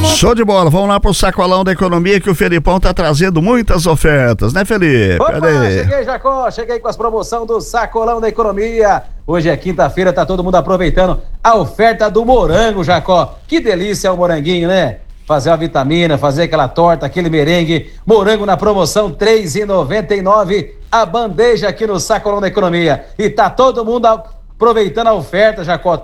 Show de bola, vamos lá pro sacolão da economia que o Felipão tá trazendo muitas ofertas, né, Felipe? Opa, cheguei, Jacó, cheguei com as promoções do sacolão da economia. Hoje é quinta-feira, tá todo mundo aproveitando a oferta do morango, Jacó. Que delícia o moranguinho, né? Fazer uma vitamina, fazer aquela torta, aquele merengue. Morango na promoção, R$ 3,99 a bandeja aqui no sacolão da economia. E tá todo mundo aproveitando a oferta, Jacó.